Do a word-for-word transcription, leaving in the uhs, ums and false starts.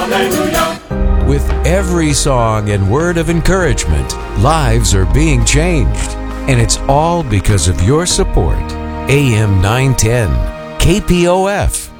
Hallelujah. With every song and word of encouragement, lives are being changed. And it's all because of your support. A M nine ten, K P O F.